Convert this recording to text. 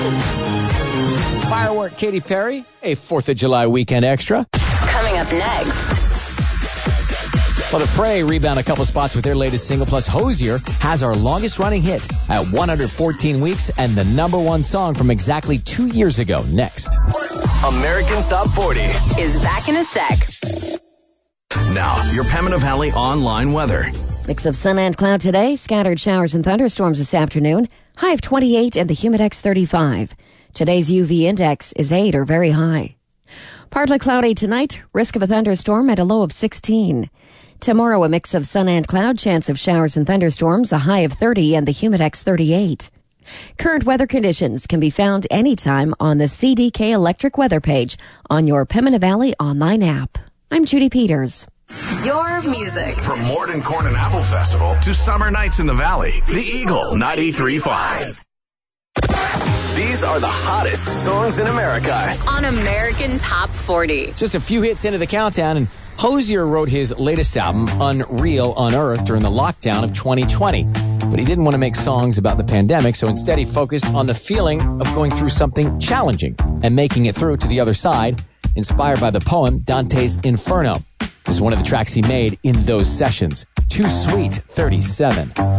Firework Katy Perry, a 4th of July weekend extra. Coming up next. Well, the Fray rebound a couple spots with their latest single, plus Hozier has our longest running hit at 114 weeks and the #1 song from exactly 2 years ago. Next. American Top 40 is back in a sec. Now, your Pembina Valley online weather. Mix of sun and cloud today, scattered showers and thunderstorms this afternoon. High of 28 and the Humidex 35. Today's UV index is 8 or very high. Partly cloudy tonight, risk of a thunderstorm at a low of 16. Tomorrow, a mix of sun and cloud, chance of showers and thunderstorms, a high of 30 and the Humidex 38. Current weather conditions can be found anytime on the CDK Electric Weather page on your Pembina Valley online app. I'm Judy Peters. Your music. From Morden Corn and Apple Festival to Summer Nights in the Valley, the Eagle 93.5. These are the hottest songs in America. On American Top 40. Just a few hits into the countdown, and Hozier wrote his latest album, Unreal Unearthed, during the lockdown of 2020. But he didn't want to make songs about the pandemic, so instead he focused on the feeling of going through something challenging and making it through to the other side, inspired by the poem Dante's Inferno. This is one of the tracks he made in those sessions. Too Sweet, 37.